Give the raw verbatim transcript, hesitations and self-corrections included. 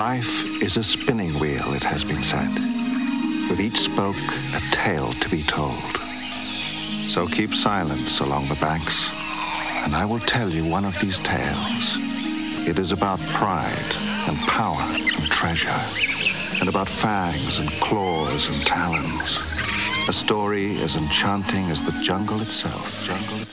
Life is a spinning wheel, it has been said, with each spoke a tale to be told. So keep silence along the banks, and I will tell you one of these tales. It is about pride and power and treasure, and about fangs and claws and talons. A story as enchanting as the jungle itself. Jungle